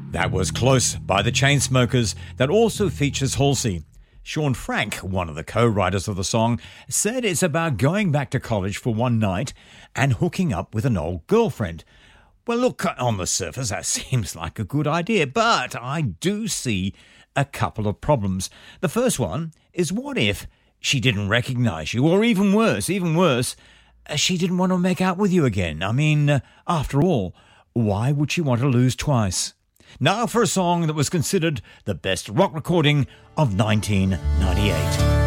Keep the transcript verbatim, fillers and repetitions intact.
That was Close by the Chainsmokers. That also features Halsey. Sean Frank, one of the co-writers of the song, said it's about going back to college for one night and hooking up with an old girlfriend. Well, look, on the surface, that seems like a good idea, but I do see a couple of problems. The first one is, what if she didn't recognise you, or even worse, even worse, she didn't want to make out with you again? I mean, uh, after all, why would she want to lose twice? Now for a song that was considered the best rock recording of nineteen ninety-eight.